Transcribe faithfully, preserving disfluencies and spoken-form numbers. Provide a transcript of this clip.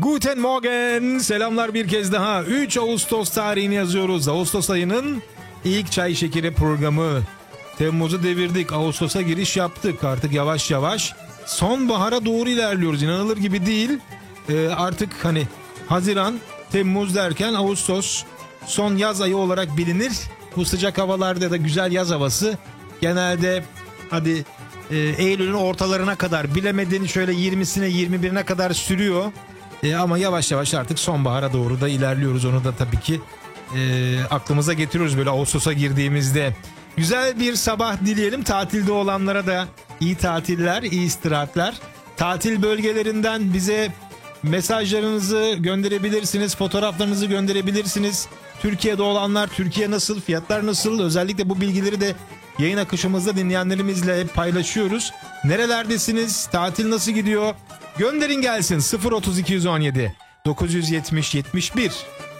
Guten Morgen. Selamlar bir kez daha. üç Ağustos tarihini yazıyoruz. Ağustos ayının ilk çay şekeri programı. Temmuz'u devirdik. Ağustos'a giriş yaptık. Artık yavaş yavaş sonbahara doğru ilerliyoruz. İnanılır gibi değil. Ee, artık hani Haziran, Temmuz derken Ağustos son yaz ayı olarak bilinir. Bu sıcak havalarda da güzel yaz havası. Genelde hadi e, Eylül'ün ortalarına kadar, bilemedin şöyle yirmisine yirmi birine kadar sürüyor. E, ama yavaş yavaş artık sonbahara doğru da ilerliyoruz. Onu da tabii ki e, aklımıza getiriyoruz böyle Ağustos'a girdiğimizde. Güzel bir sabah dileyelim. Tatilde olanlara da iyi tatiller, iyi istirahatler. Tatil bölgelerinden bize mesajlarınızı gönderebilirsiniz, fotoğraflarınızı gönderebilirsiniz. Türkiye'de olanlar, Türkiye nasıl, fiyatlar nasıl? Özellikle bu bilgileri de yayın akışımızda dinleyenlerimizle hep paylaşıyoruz. Nerelerdesiniz? Tatil nasıl gidiyor? Gönderin gelsin. sıfır otuz iki on yedi dokuz yüz yetmiş yetmiş bir